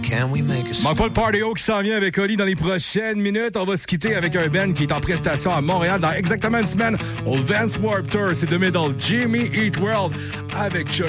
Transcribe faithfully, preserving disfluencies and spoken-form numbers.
Can we make a Manque pas le party-o qui s'en vient avec Oli dans les prochaines minutes. On va se quitter avec un band qui est en prestation à Montréal dans exactement une semaine au Vans Warped Tour. C'est The Middle, Jimmy Eat World avec Chuck.